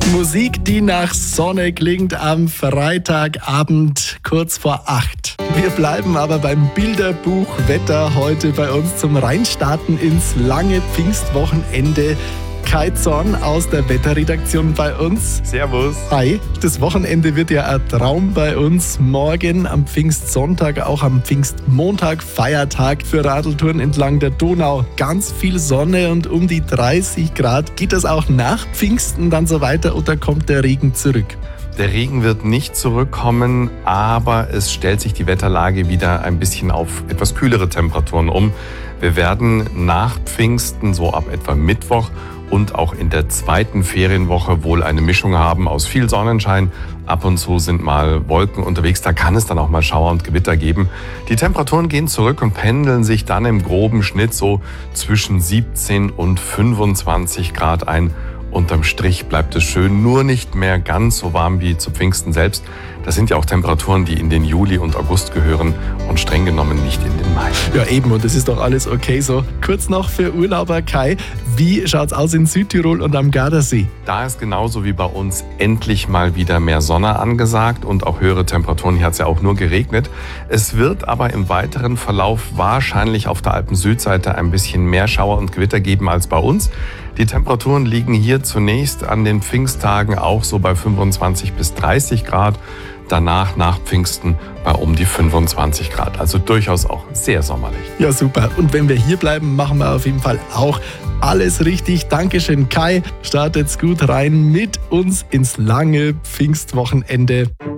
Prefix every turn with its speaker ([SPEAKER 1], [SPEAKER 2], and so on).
[SPEAKER 1] Musik, die nach Sonne klingt am Freitagabend kurz vor 8. Wir bleiben aber beim Bilderbuch Wetter heute bei uns zum Reinstarten ins lange Pfingstwochenende. Kai Zorn aus der Wetterredaktion bei uns.
[SPEAKER 2] Servus.
[SPEAKER 1] Hi, das Wochenende wird ja ein Traum bei uns. Morgen am Pfingstsonntag, auch am Pfingstmontag, Feiertag für Radeltouren entlang der Donau. Ganz viel Sonne und um die 30 Grad. Geht das auch nach Pfingsten dann so weiter oder kommt der Regen zurück?
[SPEAKER 2] Der Regen wird nicht zurückkommen, aber es stellt sich die Wetterlage wieder ein bisschen auf etwas kühlere Temperaturen um. Wir werden nach Pfingsten, so ab etwa Mittwoch und auch in der zweiten Ferienwoche wohl eine Mischung haben aus viel Sonnenschein. Ab und zu sind mal Wolken unterwegs, da kann es dann auch mal Schauer und Gewitter geben. Die Temperaturen gehen zurück und pendeln sich dann im groben Schnitt so zwischen 17 und 25 Grad ein. Unterm Strich bleibt es schön, nur nicht mehr ganz so warm wie zu Pfingsten selbst. Das sind ja auch Temperaturen, die in den Juli und August gehören und streng genommen nicht in den Mai.
[SPEAKER 1] Ja eben, und das ist doch alles okay so. Kurz noch für Urlauber Kai, wie schaut's aus in Südtirol und am Gardasee?
[SPEAKER 2] Da ist genauso wie bei uns endlich mal wieder mehr Sonne angesagt und auch höhere Temperaturen. Hier hat es ja auch nur geregnet. Es wird aber im weiteren Verlauf wahrscheinlich auf der Alpen-Südseite ein bisschen mehr Schauer und Gewitter geben als bei uns. Die Temperaturen liegen hier zunächst an den Pfingsttagen auch so bei 25 bis 30 Grad. Danach, nach Pfingsten, bei um die 25 Grad. Also durchaus auch sehr sommerlich.
[SPEAKER 1] Ja, super. Und wenn wir hier bleiben, machen wir auf jeden Fall auch alles richtig. Dankeschön, Kai. Startet's gut rein mit uns ins lange Pfingstwochenende.